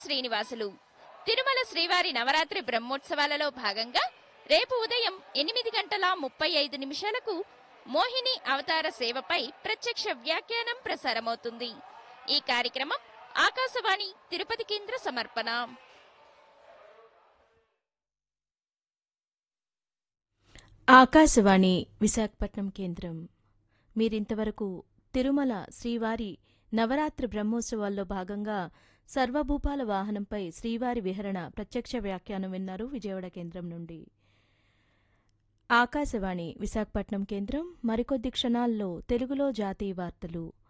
శ్రీనివాసులు. తిరుమల శ్రీవారి నవరాత్రి బ్రహ్మోత్సవాలలో భాగంగా రేపు ఉదయం 8:35 మోహిని అవతార సేవపై ప్రత్యక్ష వ్యాఖ్యానం ప్రసారమవుతుంది. ఈ కార్యక్రమం ఆకాశవాణి తిరుపతి కేంద్ర సమర్పణ. ఆకాశవాణి విశాఖపట్నం కేంద్రం. మీరింతవరకు తిరుమల శ్రీవారి నవరాత్రి బ్రహ్మోత్సవాల్లో భాగంగా సర్వభూపాల వాహనంపై శ్రీవారి విహరణ ప్రత్యక్ష వ్యాఖ్యానం విన్నారు విజయవాడ కేంద్రం నుండి. ఆకాశవాణి విశాఖపట్నం కేంద్రం మరికొద్ది క్షణాల్లో తెలుగులో జాతీయ వార్తలు.